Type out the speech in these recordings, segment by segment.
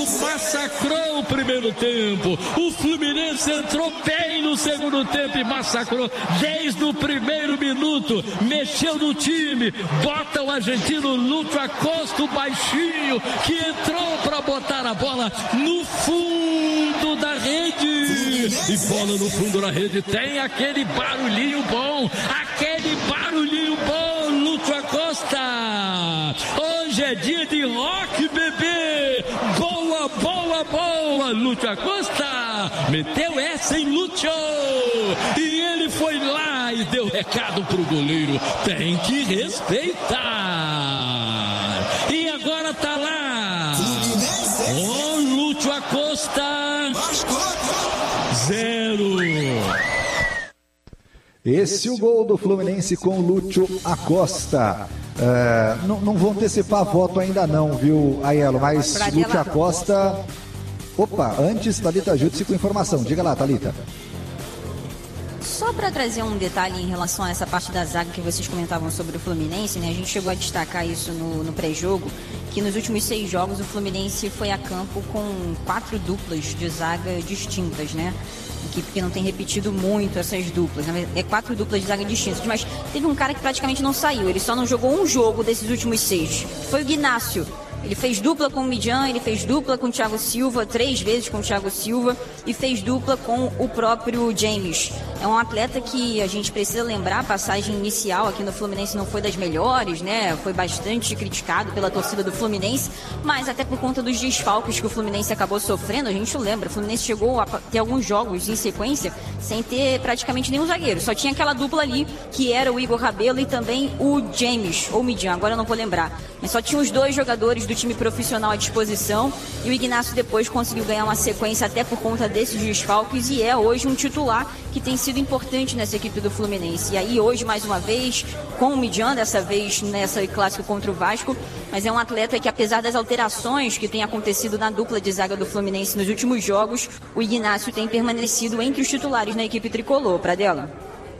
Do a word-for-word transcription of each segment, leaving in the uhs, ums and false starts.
massacrou o primeiro tempo. O Fluminense entrou bem no segundo tempo e massacrou desde o primeiro minuto. Mexeu no time, bota o argentino Lúcio Acosta, o baixinho, que entrou para botar a bola no fundo da rede. E bola no fundo da rede tem aquele barulhinho bom, aquele barulhinho bom, Lúcio Acosta. Hoje é dia de rock, bebê. Boa, boa, boa, Lúcio Acosta. Meteu essa em Lúcio. E ele foi lá e deu recado pro goleiro. Tem que respeitar. E agora tá lá. Ô, oh, Lúcio Acosta. Zero. Esse é o gol do Fluminense com Lúcio Acosta. Uh, não, não vou antecipar voto ainda não, viu, Aiello? Mas Lúcio Acosta... Opa, antes, Thalita ajude-se com informação. Diga lá, Thalita. Só para trazer um detalhe em relação a essa parte da zaga que vocês comentavam sobre o Fluminense, né? A gente chegou a destacar isso no, no pré-jogo, que nos últimos seis jogos o Fluminense foi a campo com quatro duplas de zaga distintas, né? Equipe que não tem repetido muito essas duplas, né? É quatro duplas de zaga distintas, mas teve um cara que praticamente não saiu, ele só não jogou um jogo desses últimos seis, foi o Guinácio. Ele fez dupla com o Midjan, ele fez dupla com o Thiago Silva, três vezes com o Thiago Silva, e fez dupla com o próprio James. É um atleta que a gente precisa lembrar, a passagem inicial aqui no Fluminense não foi das melhores, né? Foi bastante criticado pela torcida do Fluminense, mas até por conta dos desfalques que o Fluminense acabou sofrendo, a gente lembra, o Fluminense chegou a ter alguns jogos em sequência sem ter praticamente nenhum zagueiro. Só tinha aquela dupla ali, que era o Igor Rabelo e também o James, ou Midjan, agora eu não vou lembrar. Mas só tinha os dois jogadores do time profissional à disposição, e o Ignacio depois conseguiu ganhar uma sequência até por conta desses desfalques, e é hoje um titular que tem sido importante nessa equipe do Fluminense. E aí hoje, mais uma vez, com o Midjan, dessa vez nessa clássico contra o Vasco, mas é um atleta que, apesar das alterações que tem acontecido na dupla de zaga do Fluminense nos últimos jogos, o Ignacio tem permanecido entre os titulares na equipe tricolor. Pradella.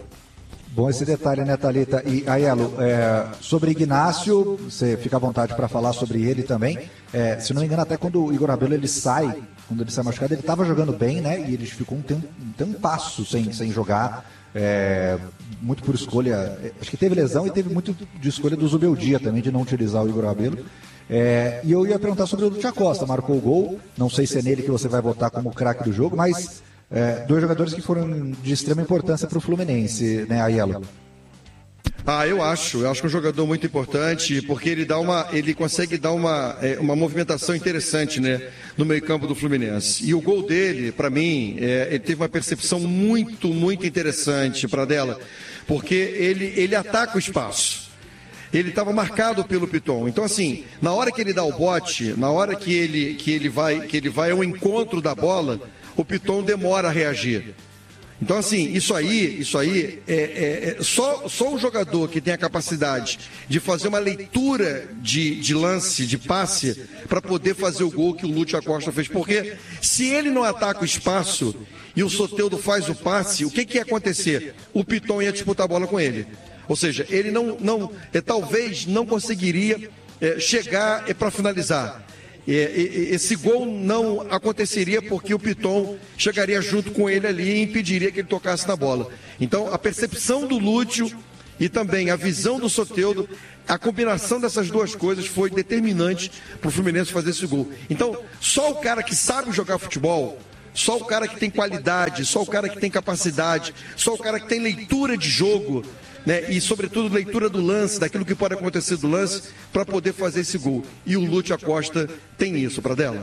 Bom esse detalhe, né, Thalita? E, Aiello, é, sobre Ignacio, você fica à vontade para falar sobre ele também. É, se não me engano, até quando o Igor Rabelo ele sai, quando ele sai machucado, ele estava jogando bem, né? E ele ficou um tempo, um tempo passo sem, sem jogar, é, muito por escolha. Acho que teve lesão e teve muito de escolha do Zubeldia também, de não utilizar o Igor Rabelo. É, e eu ia perguntar sobre o Lúcio Acosta, marcou o gol, não sei se é nele que você vai votar como craque do jogo, mas... É, dois jogadores que foram de extrema importância para o Fluminense, né, Aiello? Ah, eu acho, eu acho que é um jogador muito importante, porque ele dá uma, ele consegue dar uma, é, uma movimentação interessante, né, no meio-campo do Fluminense. E o gol dele, para mim, é, ele teve uma percepção muito, muito interessante, Pradella, porque ele, ele ataca o espaço. Ele estava marcado pelo Piton. Então, assim, na hora que ele dá o bote, na hora que ele, que ele vai, que ele vai ao encontro da bola, o Piton demora a reagir. Então, assim, isso aí, isso aí é, é, é só, só um jogador que tem a capacidade de fazer uma leitura de, de lance, de passe, para poder fazer o gol que o Lúcio Acosta fez. Porque se ele não ataca o espaço e o Soteldo faz o passe, o que, que ia acontecer? O Piton ia disputar a bola com ele. Ou seja, ele não, não é, talvez não conseguiria é, chegar é, para finalizar. Esse gol não aconteceria porque o Piton chegaria junto com ele ali e impediria que ele tocasse na bola. Então, a percepção do Lúcio e também a visão do Soteldo, a combinação dessas duas coisas foi determinante para o Fluminense fazer esse gol. Então, só o cara que sabe jogar futebol, só o cara que tem qualidade, só o cara que tem capacidade, só o cara que tem leitura de jogo, né, e sobretudo leitura do lance, daquilo que pode acontecer do lance, para poder fazer esse gol. E o Lúcio Acosta tem isso, Pradella.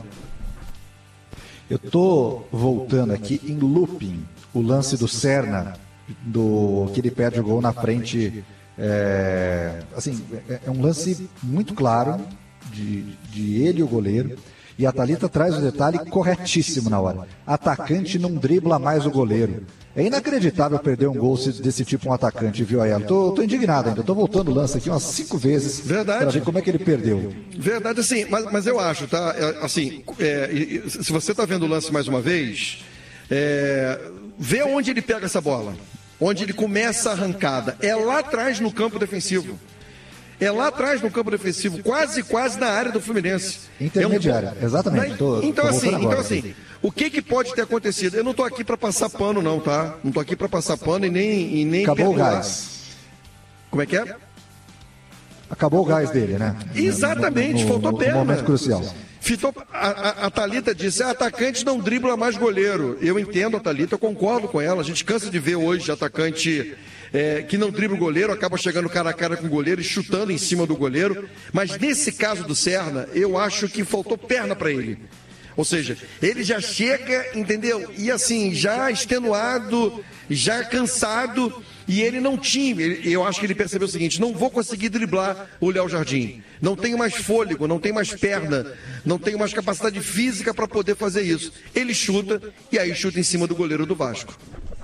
Eu tô voltando aqui em looping o lance do Serna, do que ele perde o gol na frente. É, assim, é, é um lance muito claro de, de ele e o goleiro. E a Thalita traz o detalhe corretíssimo na hora. Atacante não dribla mais o goleiro. É inacreditável perder um gol desse tipo um atacante, viu, Aiello? Tô, tô indignado ainda, tô voltando o lance aqui umas cinco vezes. Verdade. Pra ver como é que ele perdeu. Verdade, assim, mas, mas eu acho, tá? Assim, é, se você tá vendo o lance mais uma vez, é, vê onde ele pega essa bola. Onde ele começa a arrancada. É lá atrás no campo defensivo. É lá atrás no campo defensivo, quase, quase na área do Fluminense. Intermediária, é um... exatamente. Na... Tô, então, tô assim, agora, então, assim, o que, que pode ter acontecido? Eu não estou aqui para passar pano, não, tá? Não estou aqui para passar pano e nem, e nem Acabou perdoar. o gás. Como é que é? Acabou o gás dele, né? Exatamente, no, no, faltou no, perna. No momento crucial. Fitou, a, a, a Thalita disse, ah, atacante não dribla mais goleiro. Eu entendo a Thalita, eu concordo com ela. A gente cansa de ver hoje atacante é, que não dribla o goleiro, acaba chegando cara a cara com o goleiro e chutando em cima do goleiro. Mas nesse caso do Serna, eu acho que faltou perna para ele. Ou seja, ele já chega, entendeu? E assim, já extenuado, já cansado, e ele não tinha, ele, eu acho que ele percebeu o seguinte, não vou conseguir driblar o Léo Jardim, não tenho mais fôlego, não tenho mais perna, não tenho mais capacidade física para poder fazer isso. Ele chuta, e aí chuta em cima do goleiro do Vasco.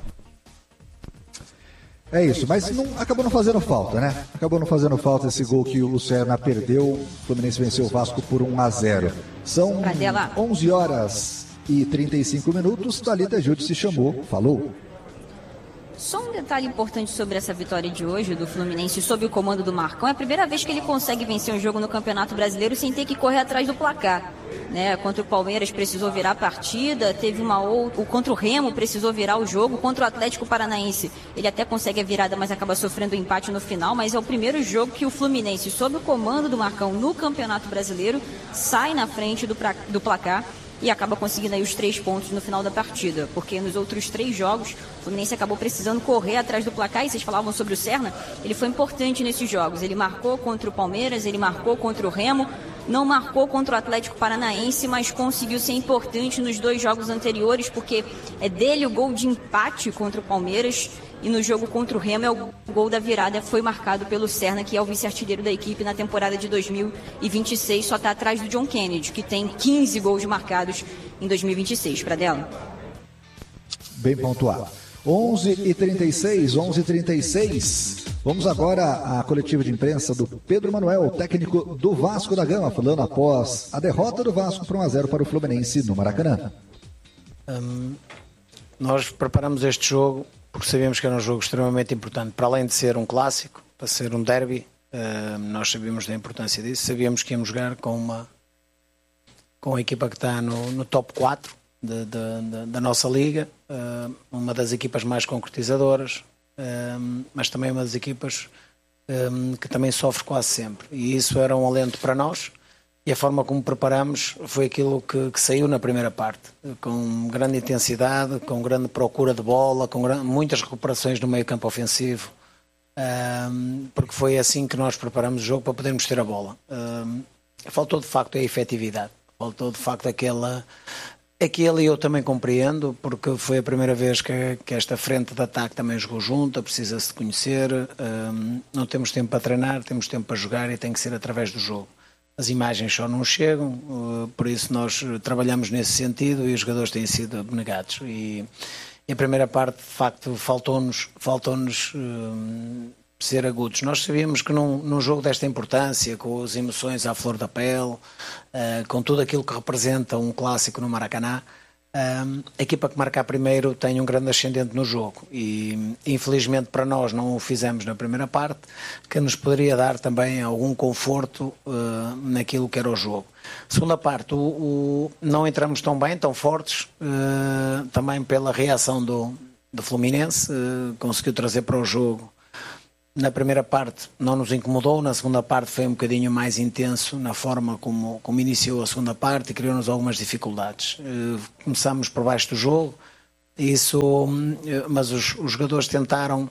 É isso, mas não, acabou não fazendo falta, né? Acabou não fazendo falta esse gol que o Serna perdeu. O Fluminense venceu o Vasco por um a zero. São onze horas e trinta e cinco minutos. Thalita Júdice se chamou, falou. Só um detalhe importante sobre essa vitória de hoje do Fluminense sob o comando do Marcão. É a primeira vez que ele consegue vencer um jogo no Campeonato Brasileiro sem ter que correr atrás do placar. Né? Contra o Palmeiras precisou virar a partida, teve uma outra, contra o Remo precisou virar o jogo, contra o Atlético Paranaense ele até consegue a virada, mas acaba sofrendo o empate no final, mas é o primeiro jogo que o Fluminense, sob o comando do Marcão no Campeonato Brasileiro, sai na frente do, pra, do placar e acaba conseguindo aí os três pontos no final da partida, porque nos outros três jogos o Fluminense acabou precisando correr atrás do placar, e vocês falavam sobre o Serna, ele foi importante nesses jogos, ele marcou contra o Palmeiras, ele marcou contra o Remo, não marcou contra o Atlético Paranaense, mas conseguiu ser importante nos dois jogos anteriores, porque é dele o gol de empate contra o Palmeiras, e no jogo contra o Remo é o gol da virada, foi marcado pelo Serna, que é o vice-artilheiro da equipe na temporada de dois mil e vinte e seis, só está atrás do John Kennedy, que tem quinze gols marcados em dois mil e vinte e seis. Para dela. Bem pontuado. onze e trinta e seis, onze e trinta e seis. Vamos agora à coletiva de imprensa do Pedro Manuel, técnico do Vasco da Gama, falando após a derrota do Vasco por um a zero para o Fluminense no Maracanã. Hum, nós preparamos este jogo porque sabíamos que era um jogo extremamente importante, para além de ser um clássico, para ser um derby, uh, nós sabíamos da importância disso, sabíamos que íamos jogar com uma, com a equipa que está no, no top quatro de, de, de, da nossa liga, uh, uma das equipas mais concretizadoras, uh, mas também uma das equipas um, que também sofre quase sempre, e isso era um alento para nós. E a forma como preparamos foi aquilo que, que saiu na primeira parte, com grande intensidade, com grande procura de bola, com grande, muitas recuperações no meio campo ofensivo, um, porque foi assim que nós preparamos o jogo para podermos ter a bola. Um, faltou de facto a efetividade, faltou de facto aquela... Aquele eu também compreendo, porque foi a primeira vez que, que esta frente de ataque também jogou junta, precisa-se de conhecer, um, não temos tempo para treinar, temos tempo para jogar e tem que ser através do jogo. As imagens só não chegam, por isso nós trabalhamos nesse sentido e os jogadores têm sido abnegados. E, e a primeira parte, de facto, faltou-nos, faltou-nos um, ser agudos. Nós sabíamos que num, num jogo desta importância, com as emoções à flor da pele, uh, com tudo aquilo que representa um clássico no Maracanã, um, a equipa que marcar primeiro tem um grande ascendente no jogo e infelizmente para nós não o fizemos na primeira parte, que nos poderia dar também algum conforto uh, naquilo que era o jogo. Segunda parte, o, o, não entramos tão bem, tão fortes, uh, também pela reação do, do Fluminense, uh, conseguiu trazer para o jogo. Na primeira parte não nos incomodou, na segunda parte foi um bocadinho mais intenso na forma como, como iniciou a segunda parte e criou-nos algumas dificuldades. Começámos por baixo do jogo, isso, mas os, os jogadores tentaram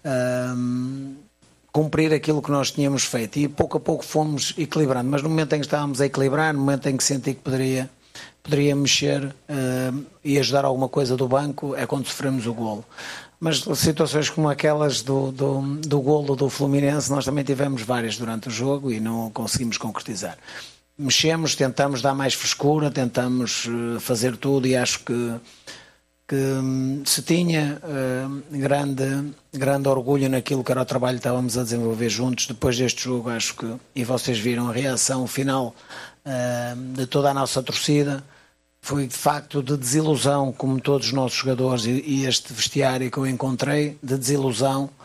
um, cumprir aquilo que nós tínhamos feito e pouco a pouco fomos equilibrando, mas no momento em que estávamos a equilibrar, no momento em que senti que poderia, poderia mexer uh, e ajudar alguma coisa do banco, é quando sofremos o golo. Mas situações como aquelas do, do, do golo do Fluminense, nós também tivemos várias durante o jogo e não conseguimos concretizar. Mexemos, tentamos dar mais frescura, tentamos fazer tudo e acho que, que se tinha uh, grande, grande orgulho naquilo que era o trabalho que estávamos a desenvolver juntos. Depois deste jogo, acho que, e vocês viram a reação final uh, de toda a nossa torcida, foi de facto de desilusão, como todos os nossos jogadores e este vestiário que eu encontrei, de desilusão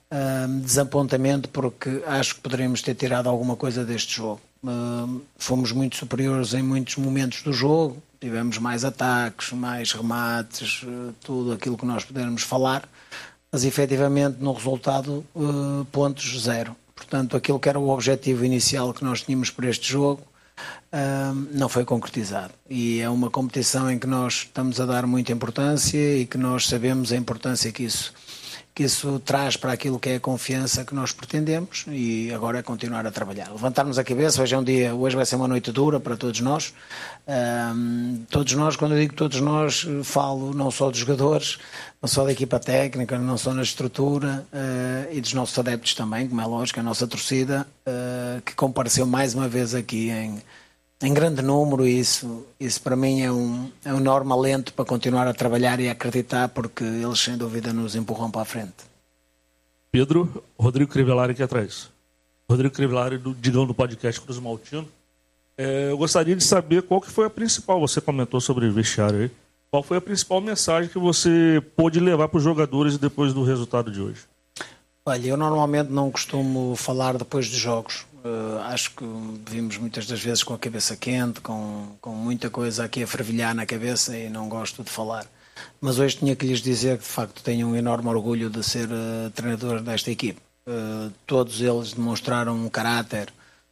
uh, desapontamento, porque acho que poderíamos ter tirado alguma coisa deste jogo. Uh, fomos muito superiores em muitos momentos do jogo, tivemos mais ataques, mais remates, uh, tudo aquilo que nós pudermos falar, mas efetivamente no resultado uh, pontos zero. Portanto, aquilo que era o objetivo inicial que nós tínhamos para este jogo uh, não foi concretizado. E é uma competição em que nós estamos a dar muita importância e que nós sabemos a importância que isso que isso traz para aquilo que é a confiança que nós pretendemos, e agora é continuar a trabalhar. Levantarmos a cabeça, hoje é um dia, hoje vai ser uma noite dura para todos nós. Um, todos nós, quando eu digo todos nós, falo não só dos jogadores, não só da equipa técnica, não só na estrutura, uh, e dos nossos adeptos também, como é lógico, a nossa torcida, uh, que compareceu mais uma vez aqui em, em grande número, e isso, isso para mim é um, é um enorme alento para continuar a trabalhar e a acreditar, porque eles sem dúvida nos empurram para a frente. Pedro, Rodrigo Crivellari aqui atrás. Rodrigo Crivellari, do Digão do podcast Cruz Maltino. É, eu gostaria de saber qual que foi a principal, você comentou sobre vestiário aí, qual foi a principal mensagem que você pôde levar para os jogadores depois do resultado de hoje? Olha, eu normalmente não costumo falar depois dos jogos. Uh, acho que vimos muitas das vezes com a cabeça quente, com, com muita coisa aqui a fervilhar na cabeça, e não gosto de falar. Mas hoje tinha que lhes dizer que de facto tenho um enorme orgulho de ser uh, treinador desta equipe. Uh, todos eles demonstraram um caráter.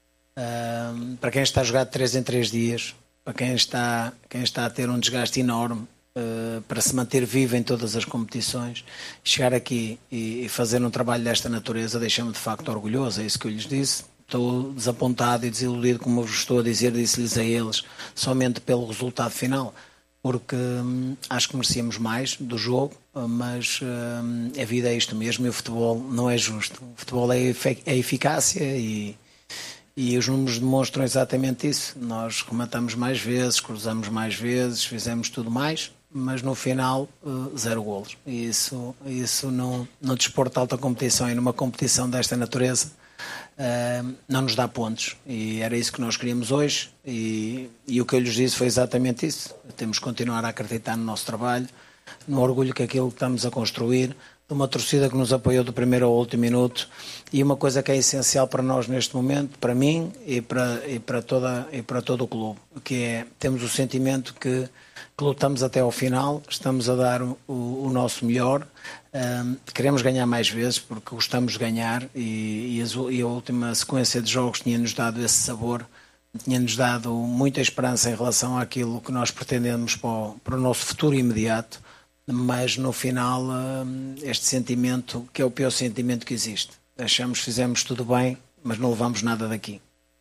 Uh, para quem está a jogar de três em três dias, para quem está, quem está a ter um desgaste enorme, uh, para se manter vivo em todas as competições, chegar aqui e, e fazer um trabalho desta natureza deixa-me de facto orgulhoso. É isso que eu lhes disse. Estou desapontado e desiludido, como eu vos estou a dizer, disse-lhes a eles, somente pelo resultado final, porque hum, acho que merecíamos mais do jogo, mas hum, a vida é isto mesmo, e o futebol não é justo. O futebol é, efic- é eficácia e, e os números demonstram exatamente isso. Nós rematamos mais vezes, cruzamos mais vezes, fizemos tudo mais, mas no final uh, zero golos. E isso, isso não, no desporto de alta competição e numa competição desta natureza, Uh, não nos dá pontos, e era isso que nós queríamos hoje, e, e o que eu lhes disse foi exatamente isso. Temos que continuar a acreditar no nosso trabalho, no orgulho que aquilo que estamos a construir, de uma torcida que nos apoiou do primeiro ao último minuto, e uma coisa que é essencial para nós neste momento, para mim e para, e para, toda, e para todo o clube, que é, temos o sentimento que, que lutamos até ao final, estamos a dar o, o nosso melhor. Um, queremos ganhar mais vezes porque gostamos de ganhar, e, e, as, e a última sequência de jogos tinha-nos dado esse sabor, tinha-nos dado muita esperança em relação àquilo que nós pretendemos para o, para o nosso futuro imediato, mas no final um, este sentimento, que é o pior sentimento que existe. Achamos que fizemos tudo bem, mas não levamos nada daqui.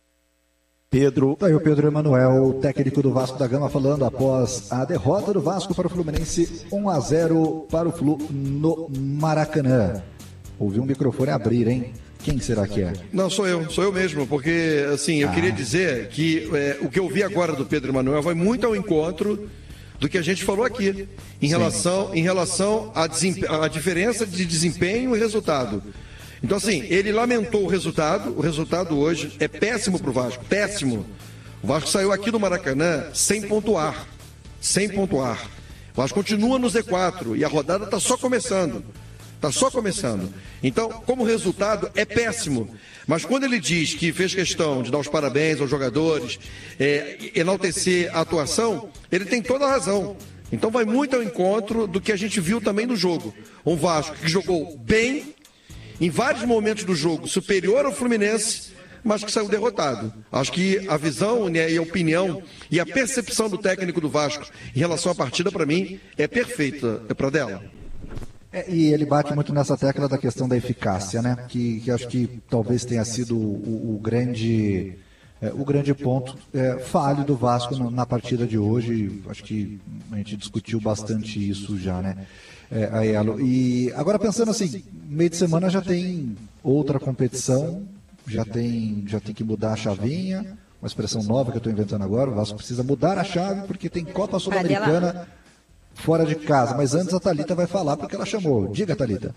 Pedro, aí o Pedro Emanuel, técnico do Vasco da Gama, falando após a derrota do Vasco para o Fluminense, um a zero para o Flu no Maracanã. Ouvi um microfone abrir, hein? Quem será que é? Não, sou eu, sou eu mesmo, porque assim, eu ah. queria dizer que é, o que eu vi agora do Pedro Emanuel vai muito ao encontro do que a gente falou aqui, em relação, em relação à, desempe- à diferença de desempenho e resultado. Então, assim, ele lamentou o resultado. O resultado hoje é péssimo para o Vasco, péssimo. O Vasco saiu aqui do Maracanã sem pontuar, sem pontuar. O Vasco continua no Z quatro e a rodada está só começando, está só começando. Então, como resultado, é péssimo. Mas quando ele diz que fez questão de dar os parabéns aos jogadores, é, enaltecer a atuação, ele tem toda a razão. Então vai muito ao encontro do que a gente viu também no jogo. Um Vasco que jogou bem, em vários momentos do jogo, superior ao Fluminense, mas que saiu derrotado. Acho que a visão, né, e a opinião e a percepção do técnico do Vasco em relação à partida, para mim, é perfeita. É para dela. É, e ele bate muito nessa tecla da questão da eficácia, né? Que, que acho que talvez tenha sido o, o grande... É, o grande ponto é, falho do Vasco na, na partida de hoje. Acho que a gente discutiu bastante isso já, né? É, Aiello. E agora pensando assim, meio de semana já tem outra competição, já tem, já tem que mudar a chavinha, uma expressão nova que eu estou inventando agora. O Vasco precisa mudar a chave porque tem Copa Sul-Americana fora de casa. Mas antes a Thalita vai falar porque ela chamou. Diga, Thalita.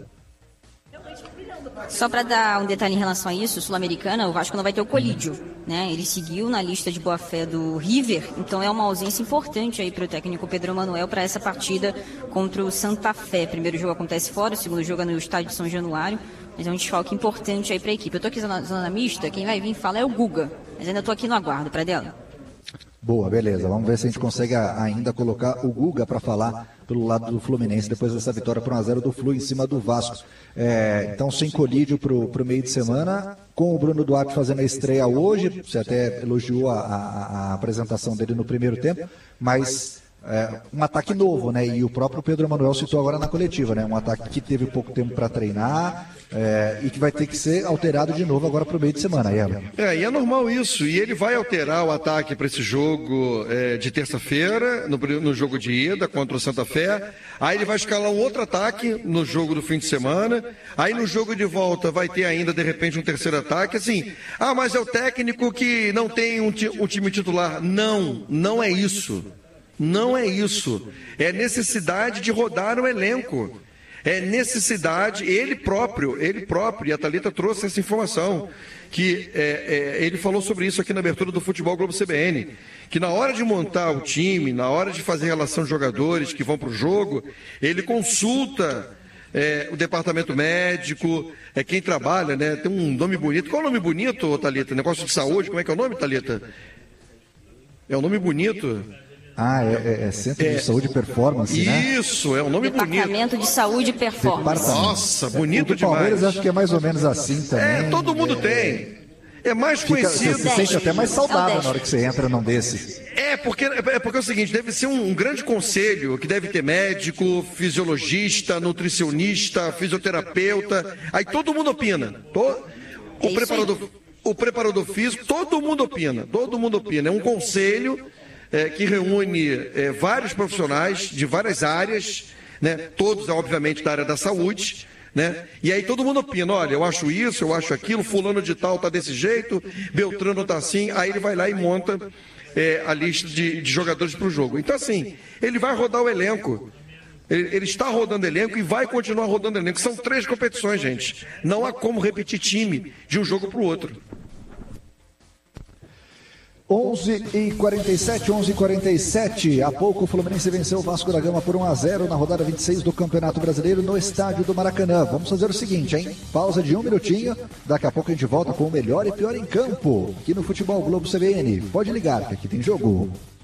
Só para dar um detalhe em relação a isso, Sul-Americana, o Vasco não vai ter o Colídio, né? Ele seguiu na lista de boa-fé do River, então é uma ausência importante aí para o técnico Pedro Emanuel para essa partida contra o Santa Fé. O primeiro jogo acontece fora, o segundo jogo é no estádio de São Januário. mas é um desfalque importante aí para a equipe. Eu tô aqui na zona mista, quem vai vir falar é o Guga, mas ainda tô aqui no aguardo para dela. Boa, beleza. Vamos ver se a gente consegue ainda colocar o Guga para falar pelo lado do Fluminense, depois dessa vitória por um a zero do Flu em cima do Vasco. É, então, sem colídio para o meio de semana, com o Bruno Duarte fazendo a estreia hoje, você até elogiou a, a, a apresentação dele no primeiro tempo, mas é, um ataque novo, né? E o próprio Pedro Emanuel citou agora na coletiva, né? Um ataque que teve pouco tempo para treinar, É, e que vai ter que ser alterado de novo agora para o meio de semana, Ela. É, e é normal isso. E ele vai alterar o ataque para esse jogo é, de terça-feira, no, no jogo de ida contra o Santa Fé. Aí ele vai escalar um outro ataque no jogo do fim de semana. Aí no jogo de volta vai ter ainda, de repente, um terceiro ataque. Assim, ah, mas é o técnico que não tem um, um time titular. Não, não é isso. Não é isso. É necessidade de rodar o elenco. É necessidade, ele próprio, ele próprio, e a Thalita trouxe essa informação, que é, é, ele falou sobre isso aqui na abertura do Futebol Globo C B N, que na hora de montar o time, na hora de fazer relação de jogadores que vão para o jogo, ele consulta é, o departamento médico, é quem trabalha, né? Tem um nome bonito. Qual é o nome bonito, Thalita? Negócio de saúde, como é que é o nome, Thalita? É um nome bonito. Ah, é, é Centro é, de Saúde e Performance, né? Isso, é um nome Departamento bonito. Departamento de Saúde e Performance. Nossa, bonito o demais. O Palmeiras acho que é mais ou menos assim também. É, todo mundo é, tem. É mais fica, conhecido. Você se sente até mais saudável na hora que você entra num desse. É porque, é porque é o seguinte, deve ser um, um grande conselho, que deve ter médico, fisiologista, nutricionista, fisioterapeuta. Aí todo mundo opina. To, o, é preparador, o preparador físico, todo mundo opina. Todo mundo opina. É um conselho... É, que reúne é, vários profissionais de várias áreas, né, todos, obviamente, da área da saúde, né, e aí todo mundo opina, olha, eu acho isso, eu acho aquilo, fulano de tal está desse jeito, Beltrano está assim, aí ele vai lá e monta é, a lista de, de jogadores para o jogo. Então, assim, ele vai rodar o elenco, ele, ele está rodando elenco e vai continuar rodando elenco. São três competições, gente, não há como repetir time de um jogo para o outro. onze e quarenta e sete, onze e quarenta e sete. Há pouco o Fluminense venceu o Vasco da Gama por um a zero na rodada vinte e seis do Campeonato Brasileiro no estádio do Maracanã. Vamos fazer o seguinte, hein? Pausa de um minutinho. Daqui a pouco a gente volta com o melhor e pior em campo aqui no Futebol Globo C B N. Pode ligar, que aqui tem jogo.